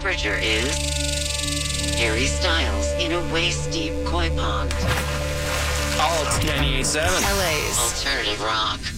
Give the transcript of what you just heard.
temperature is Harry Styles in a waist-deep koi pond. Oh, it's 98.7. LA's Alternative rock.